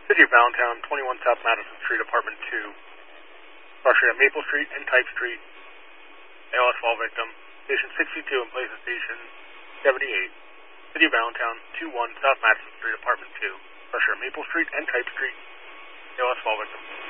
City of Allentown, 21 South Madison Street, Apartment 2. Frustrated at Maple Street and Type Street. ALS fall victim. Station 62 in place of Station 78. City of Allentown, 21 South Madison Street, Apartment 2. Frustrated at Maple Street and Type Street. ALS fall victim.